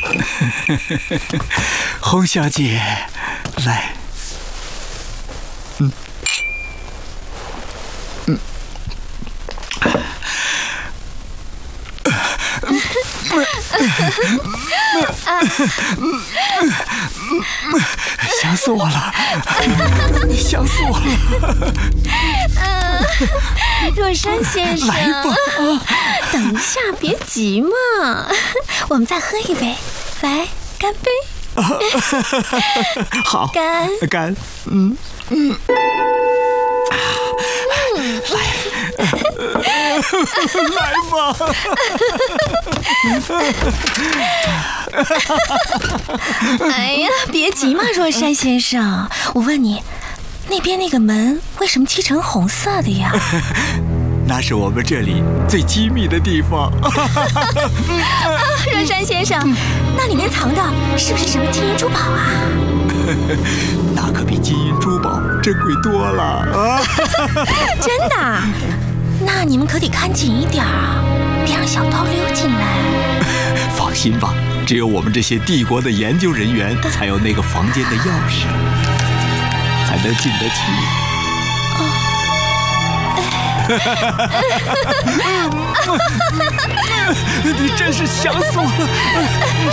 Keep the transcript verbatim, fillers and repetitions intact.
洪小姐，来，嗯，嗯，想死我了，想死我了。 若山先生， 来吧， 等一下，别急嘛，我们再喝一杯，来，干杯！ 好， 干干，嗯嗯，来，来吧。 哎呀，别急嘛，若山先生，我问你，那边那个门为什么漆成红色的呀？ 那是我们这里最机密的地方。 若山先生，那里面藏的是不是什么金银珠宝啊？ 那可比金银珠宝珍贵多了。 真的？那你们可得看紧一点啊，别让小偷溜进来。 放心吧，只有我们这些帝国的研究人员才有那个房间的钥匙，才能进得去。你真是想死我了！